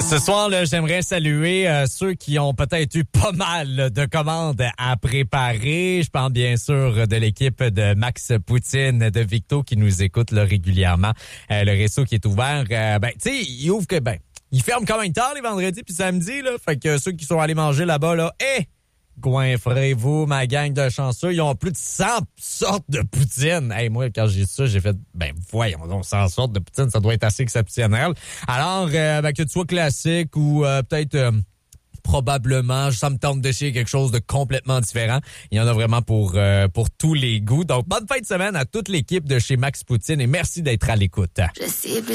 Ce soir, là, j'aimerais saluer ceux qui ont peut-être eu pas mal de commandes à préparer. Je parle bien sûr de l'équipe de Max Poutine, de Victo qui nous écoute là, régulièrement. Le resto qui est ouvert, tu sais, il ouvre que il ferme quand même tard les vendredis puis samedis là. Fait que ceux qui sont allés manger là-bas là, goinfrez-vous, ma gang de chanceux. Ils ont plus de 100 sortes de poutine. Hey, moi, quand j'ai ça, j'ai fait, voyons donc, 100 sortes de poutine, ça doit être assez exceptionnel. Alors, que tu sois classique ou peut-être probablement, ça me tente d'essayer quelque chose de complètement différent. Il y en a vraiment pour tous les goûts. Donc, bonne fin de semaine à toute l'équipe de chez Max Poutine et merci d'être à l'écoute.